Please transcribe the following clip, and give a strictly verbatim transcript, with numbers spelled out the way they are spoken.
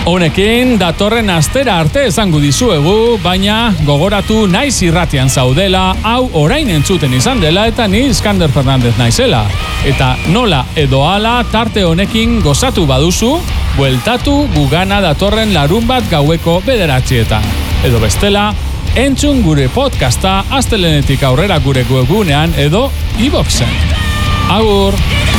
Honekin, datorren astera arte esango dizuegu, baina gogoratu naiz irratian zaudela, hau orain entzuten izan dela eta ni Iskander Fernandez naizela. Eta nola edo hala tarte honekin gozatu baduzu, bueltatu gugana datorren larun bat gaueko bederatzietan. Edo bestela, entzun gure podcasta astelenetik aurrera gure webgunean edo iVooxen. Agur!